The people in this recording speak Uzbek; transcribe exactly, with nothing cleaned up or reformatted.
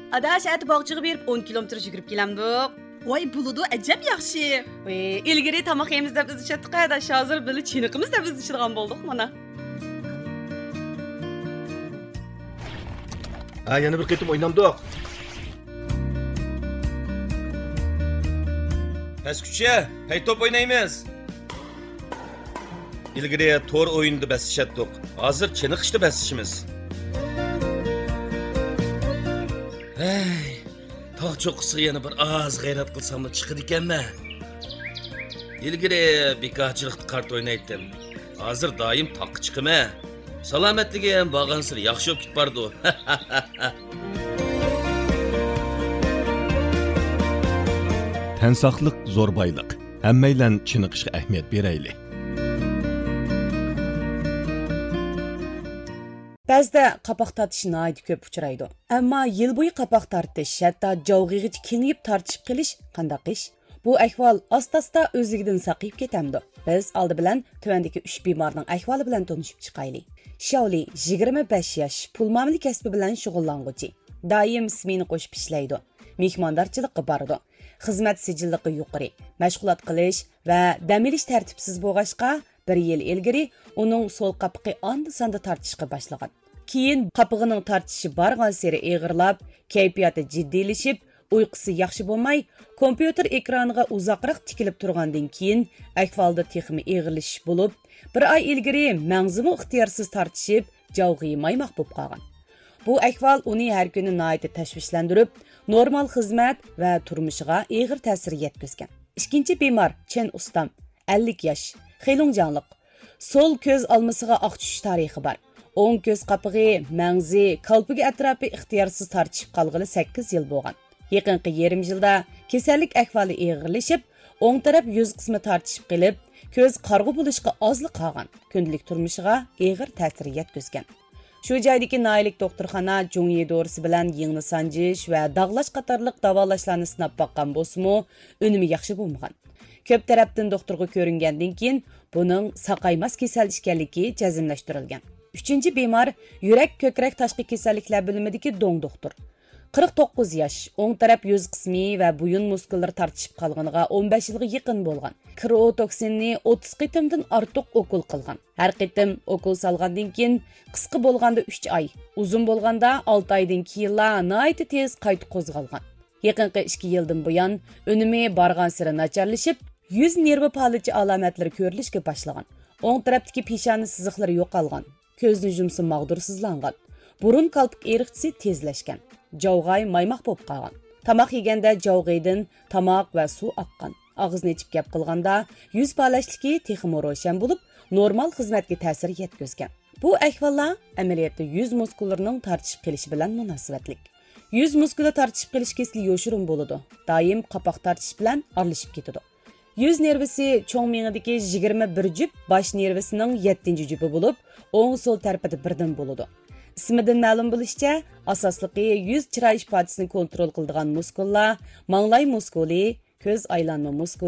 Adaş ət bağçığı berib o'n kilometr жүгіріп kelamdik. Voy buludu ajab yaxshi. Ve ilgari tamoq yeymiz deb biz içetdik. Adaş hozir bili chiniqimiz deb biz ichadigan bo'ldik mana. Ha, yana bir qitim o'ynamdik. Pesküçe, hey top oynaymiz. İlgari tor o'yinda basishatdik. Hozir chiniqishda basishimiz. Hey, tog' cho'qqisiga yana bir oz g'ayrat qilsam chiqadi ekanman. Ilgari bekorchilikda kart o'ynaydim. Hozir doim toqqa chiqaman. Salomatligi ham borgansir yaxshi bo'lib ketbardi. Tan saqliq zo'r boyliq. Hammanglar chiniqishga ahamiyat beraylik. Ba'zida qapoq tortish nihoyat ko'p uchraydi. Ammo yil bo'yi qapoq tortish, hatto javg'ig'ich kengayib tortishib qilish qanday ish? Bu ahvol asta-asta o'zigidan saqayib ketamdi. Biz oldi bilan tuvandagi uch bemorning ahvoli bilan tanishib chiqaylik. Shaoli yigirma besh yosh, pul muomala kasbi bilan shug'ullanuvchi. Doim ismini qo'shib ishlaydi. Mehmondorchilikqa boradi. Xizmat sijilligi yuqori, mashg'ulot qilish va dam olish tartibsiz bo'lg'achqa bir yil ilgari uning so'l qapiqi onda-sonda tortishga boshlagan. Keyin qapiqining tortishi borgan sari eg'irlab, kayfiyati jiddiylashib, uyqusi yaxshi bo'lmay, kompyuter ekraniga uzoqroq tikilib turgandan keyin ahvolda texmi eg'irlashish bo'lib, bir oy ilgari mangzimi ixtiyorsiz tortishib, javg'i maymoq bo'lib qolgan. Bu ahvol uni har kuni nihoyat tashvishlantirib, normal xizmat va turmushiga og'ir ta'sir yetkazgan. Ikkinchi bemor Chen Ustam, ellik yosh, xelungjanliq. Sol ko'z olmasiga oq tushish tarixi bor. O'ng ko'z qapig'i, mangzi, qalbigi atrofi ixtiyorsiz tortishib qolg'ili sakkiz yil bo'lgan. Yaqinqi yarim yilda kasallik ahvoli og'irlashib, o'ng taraf yuz qismi tortishib qilib, ko'z qarg'u bo'lishga ozli qolgan. Kundalik turmushiga og'ir ta'sir yetkazgan. Shu joydagi noylik doktorxona Jungyi dorisi bilan yengni sanjish va dog'lash qatorliq davolashlarni sinab baqqan bo'lsa-mu, unumi yaxshi bo'lmagan. Ko'p tarafdan doktorga ko'ringandan keyin buning saqaymas kasal ekanligi jazmlashtirilgan. Uchinchi bemor yurak ko'krak tashqi kasalliklar bo'limidagi dong doktor. qirq to'qqiz yosh, o'ng taraf yuz qismi va bo'yin muskullari tortishib qolganiga o'n besh yilga yaqin bo'lgan. Kriotoksinni o'ttiz qitimdan ortiq okul qilgan. Har qitim okul solgandan keyin qisqa bo'lganda uch oy, uzun bo'lganda olti oydan keyinla nihoyat tez qayta qo'zg'algan. Yaqinqi ikki yildan buyon unumi borgan sari nacharlashib, yuz nervi palichi alomatlari ko'rilishga boshlagan. O'ng tarafdagi peshona siziqlari yo'qolgan. Ko'zni yumsi mag'dursizlangan. Burun qalpiq eriqchisi tezlashgan. Javg'ay maymoq bo'lib qolgan. Tamoq yeganda javg'aydan tomoq va suv oqqan. Og'izni ichib gap qilganda yuz palashligi texmo ro'shan bo'lib, normal xizmatga ta'sir yetkazgan. Bu ahvollar amaliyotda yuz muskullarining tortishib qilishi bilan munosabatlik. Yuz muskuli tortishib qilish kesli yoshirin bo'ladi. Doim qapoq tortish bilan aralashib ketadi. Yuz nervisi cho'ng miyadagi yigirma bir jup, bosh nervisining yettinchi jupi bo'lib, o'ng so'l tarafida birdan bo'ladi. Ismidan ma'lum bo'lishicha, asosligi yuz chiroy ifodasini kontrol qiladigan muskullar, manglay muskuli, ko'z aylanma muskuli